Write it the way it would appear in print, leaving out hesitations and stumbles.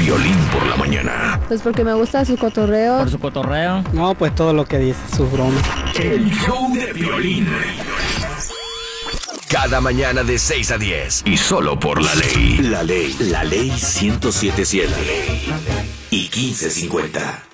Piolín por la mañana. Pues porque me gusta su cotorreo. Por su cotorreo. No, pues todo lo que dice, sus bromas. El show de Piolín. Cada mañana de 6 a 10. Y solo por la ley. La ley 107.7 y 1550.